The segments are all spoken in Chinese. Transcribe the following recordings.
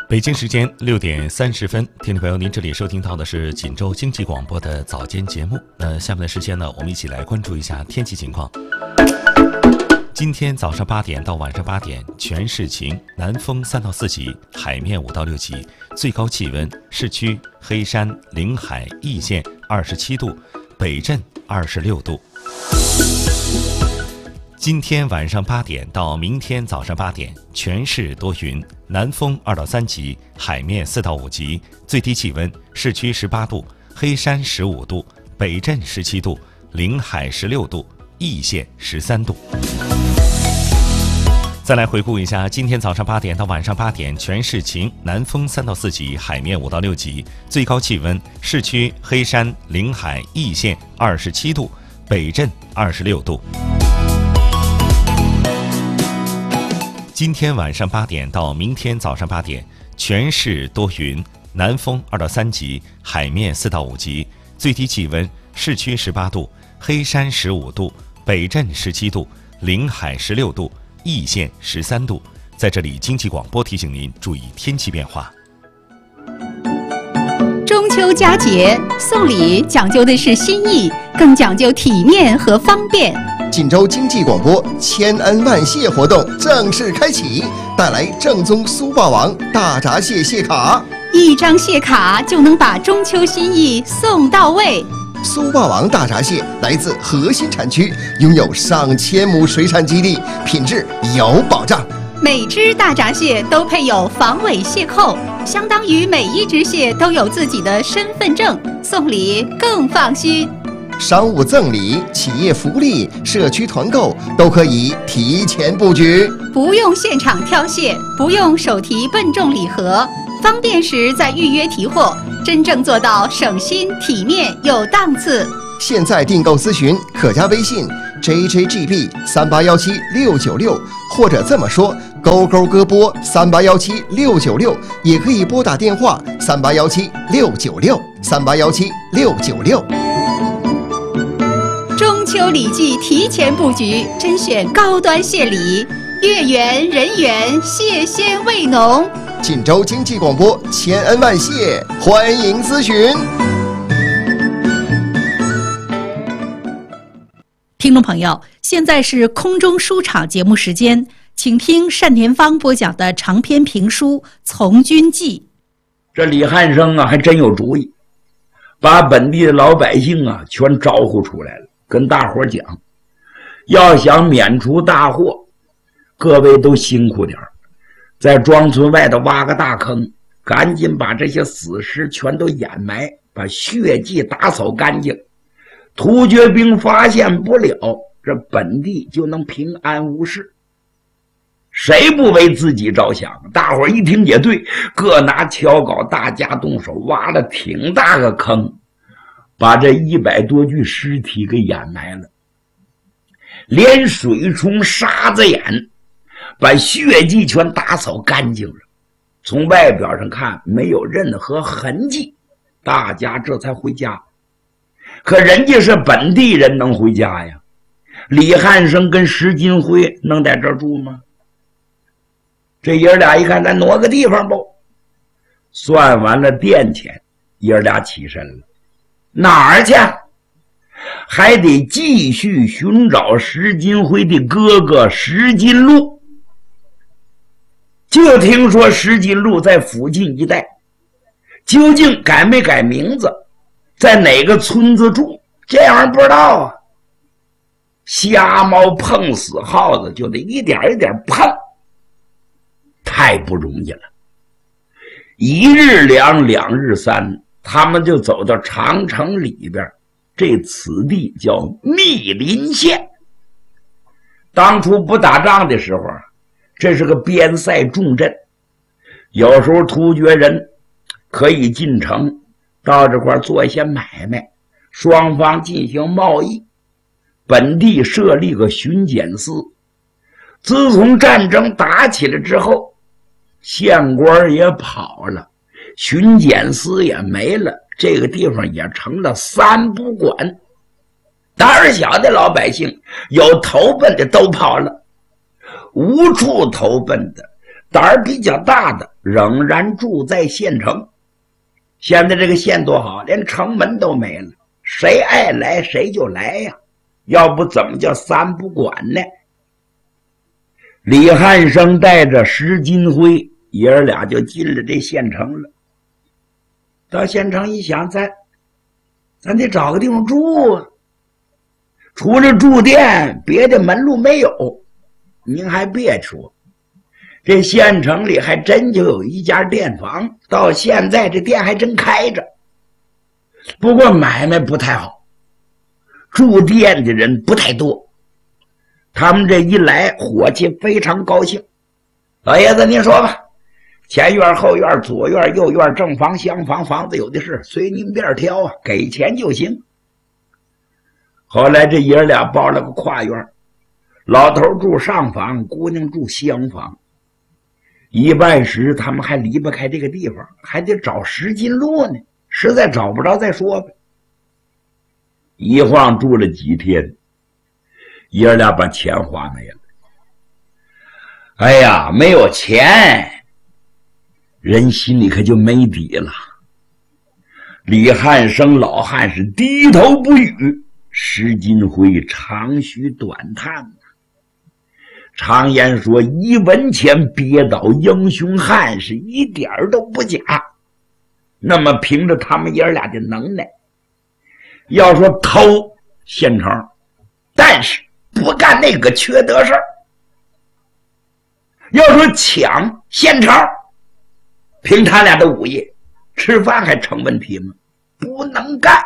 北京时间6点30分，听众朋友，您这里收听到的是锦州经济广播的早间节目。下面的时间呢，我们一起来关注一下天气情况。今天早上8点到晚上8点，全市晴，南风3到4级，海面5到6级，最高气温市区黑山、临海、易县27度，北镇26度。今天晚上8点到明天早上8点，全市多云，南风2到3级，海面4到5级，最低气温市区18度，黑山15度，北镇17度，临海16度，易县13度。再来回顾一下，今天早上8点到晚上8点，全市晴，南风3到4级，海面5到6级，最高气温市区黑山、临海、易县27度，北镇26度。今天晚上8点到明天早上8点，全市多云，南风2到3级，海面4到5级，最低气温市区18度，黑山15度，北镇17度，临海16度，易县13度。在这里，经济广播提醒您注意天气变化。 中秋佳节送礼讲究的是心意，更讲究体面和方便。 锦州经济广播千恩万谢活动正式开启，带来正宗苏霸王大闸蟹蟹卡， 一张蟹卡就能把中秋心意送到位。 苏霸王大闸蟹来自核心产区，拥有上千亩水产基地，品质有保障。 每只大闸蟹都配有防伪蟹扣，相当于每一只蟹都有自己的身份证，送礼更放心。 商务赠礼、企业福利、社区团购都可以提前布局， 不用现场挑蟹，不用手提笨重礼盒，方便时再预约提货，真正做到省心、体面、有档次。 现在订购咨询可加微信 JJGB3817696，或者这么说，勾勾哥波3817696，也可以拨打电话3817696，3817696。 中秋礼季提前布局，甄选高端蟹礼，月圆人圆，蟹鲜味浓。 锦州经济广播千恩万谢，欢迎咨询。 听众朋友，现在是空中书场节目时间，请听单田芳播讲的长篇评书《从军记》。 这李汉生啊，还真有主意，把本地的老百姓啊全招呼出来了，跟大伙讲，要想免除大祸，各位都辛苦点，在庄村外头挖个大坑，赶紧把这些死尸全都掩埋，把血迹打扫干净。突厥兵发现不了，这本地就能平安无事。谁不为自己着想？大伙一听也对，各拿锹镐，大家动手，挖了挺大个坑，把这100多具尸体给掩埋了，连水冲沙子眼，把血迹全打扫干净了。从外表上看没有任何痕迹，大家这才回家。可人家是本地人，能回家呀？李汉生跟石金辉能在这儿住吗？这爷俩一看，咱挪个地方吧。算完了店钱，爷俩起身了。哪儿去？还得继续寻找石金辉的哥哥石金禄。就听说石金禄在附近一带，究竟改没改名字，在哪个村子住，这玩意儿不知道啊。瞎猫碰死耗子，就得一点一点碰，太不容易了。1日2，2日3，他们就走到长城里边，这此地叫密林县。当初不打仗的时候，这是个边塞重镇，有时候突厥人可以进城到这块做一些买卖，双方进行贸易。本地设立个巡检司，自从战争打起来之后，县官也跑了，巡检司也没了，这个地方也成了三不管。胆儿小的老百姓，有投奔的都跑了，无处投奔的，胆儿比较大的仍然住在县城。现在这个县多好，连城门都没了，谁爱来谁就来呀，要不怎么叫三不管呢？李汉生带着石金辉爷儿俩就进了这县城了。到县城一想，咱得找个地方住啊，除了住店别的门路没有。您还别说，这县城里还真就有一家店房，到现在这店还真开着，不过买卖不太好，住店的人不太多。他们这一来，伙计非常高兴。老爷子您说吧，前院后院左院右院正房厢房房子有的是，随您便挑啊，给钱就行。后来这爷俩包了个跨院，老头住上房，姑娘住厢房。一半时他们还离不开这个地方，还得找石金路呢，实在找不着再说吧。一晃住了几天，爷俩把钱花没了。哎呀，没有钱，人心里可就没底了。李汉生老汉是低头不语，石金辉长吁短叹。常言说一文钱憋倒英雄汉，是一点都不假。那么凭着他们爷俩的能耐，要说偷县城，但是不干那个缺德事儿；要说抢县城，凭他俩的武艺，吃饭还成问题吗？不能干，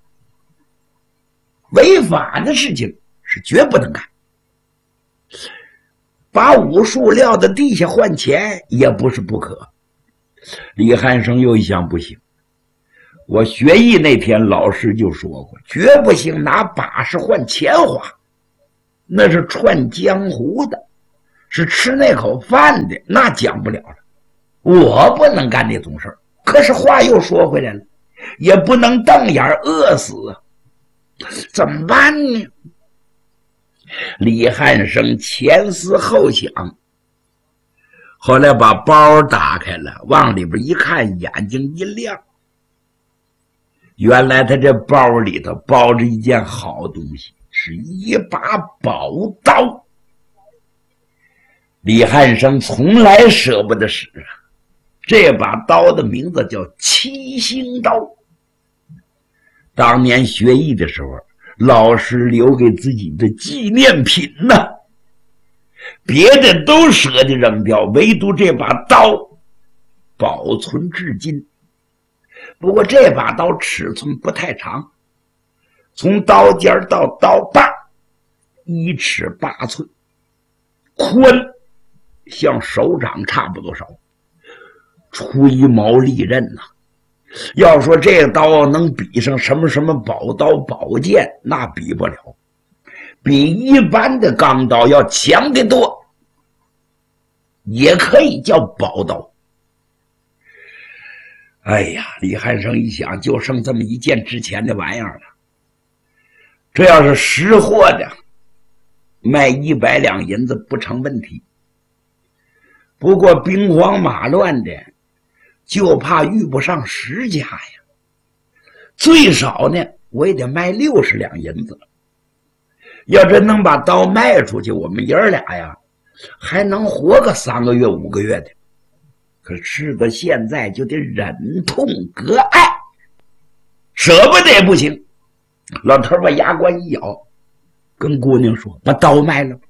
违法的事情是绝不能干。把武术撂到地下换钱也不是不可。李汉生又一想，不行，我学艺那天老师就说过，绝不行拿把式换钱花，那是串江湖的，是吃那口饭的，那讲不了了。我不能干那种事儿。可是话又说回来了，也不能瞪眼饿死啊，怎么办呢？李汉生前思后想，后来把包打开了，往里边一看，眼睛一亮，原来他这包里头包着一件好东西，是一把宝刀。李汉生从来舍不得使啊，这把刀的名字叫七星刀。当年学艺的时候，老师留给自己的纪念品呢，别的都舍得扔掉，唯独这把刀保存至今。不过这把刀尺寸不太长，从刀尖到刀把1尺8寸，宽像手掌差不多少，吹毛利刃呐。要说这个刀能比上什么什么宝刀宝剑，那比不了，比一般的钢刀要强得多，也可以叫宝刀。哎呀，李汉生一想，就剩这么一件值钱的玩意儿了，这要是识货的，卖100两银子不成问题。不过兵荒马乱的，就怕遇不上10家呀，最少呢我也得卖60两银子。要真能把刀卖出去，我们爷儿俩呀还能活个3个月5个月的。可是到现在就得忍痛割爱，舍不得也不行。老头把牙关一咬，跟姑娘说，把刀卖了吧。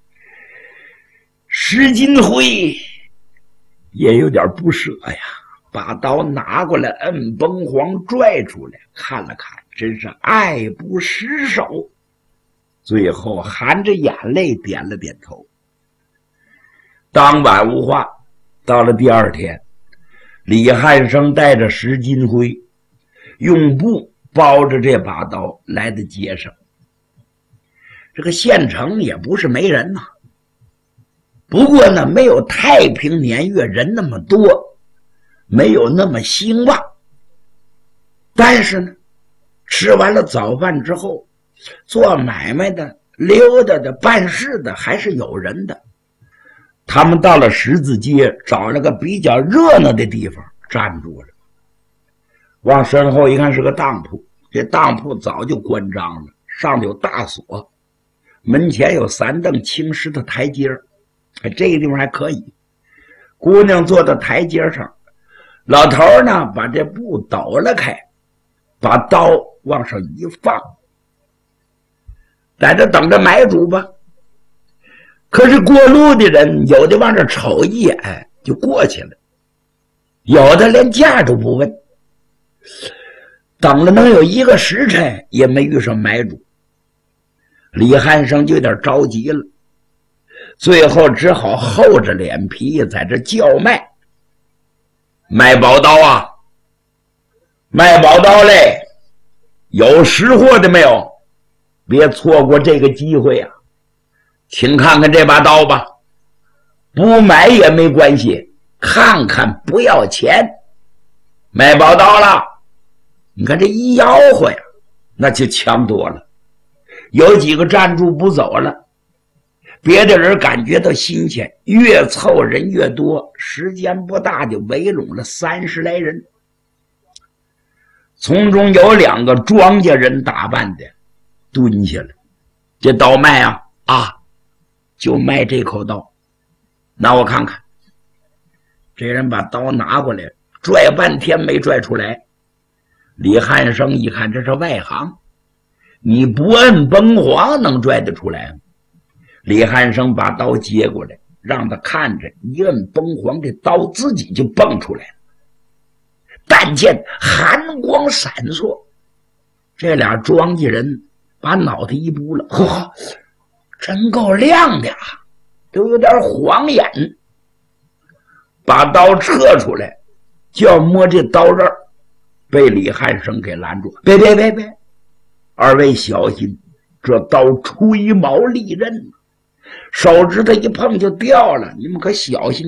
石金辉也有点不舍呀，把刀拿过来，摁崩簧拽出来看了看，真是爱不释手，最后含着眼泪点了点头。当晚无话，到了第二天，李汉生带着石金辉用布包着这把刀来到街上。这个县城也不是没人呐，不过呢没有太平年月人那么多，没有那么兴旺。但是呢，吃完了早饭之后，做买卖的、溜达的、办事的还是有人的。 他们到了十字街，找了个比较热闹的地方站住了。往身后一看是个当铺，这当铺早就关张了，上头有大锁，门前有3蹬青石的台阶，这个地方还可以。姑娘坐在台阶上，老头呢把这布抖了开，把刀往上一放，在这等着买主吧。可是过路的人有的往这瞅一眼就过去了，有的连价都不问。等了能有1个时辰也没遇上买主，李汉生就有点着急了，最后只好厚着脸皮在这叫卖：卖宝刀啊，卖宝刀嘞，有识货的没有？别错过这个机会啊，请看看这把刀吧，不买也没关系，看看不要钱。卖宝刀了，你看这一吆喝呀，那就强多了。有几个站住不走了，别的人感觉到新鲜，越凑人越多，时间不大就围拢了30来人。从中有2个庄稼人打扮的蹲下了，这刀卖啊，就卖这口刀，拿我看看。这人把刀拿过来，拽半天没拽出来。李汉生一看这是外行，你不摁崩簧能拽得出来吗？李汉生把刀接过来，让他看着，一摁崩簧，这刀自己就蹦出来了。但见寒光闪烁，这俩庄稼人把脑袋一拨了，呵，真够亮的啊，都有点晃眼。把刀撤出来，就要摸这刀刃，被李汉生给拦住。别，二位小心，这刀吹毛利刃，手指头一碰就掉了，你们可小心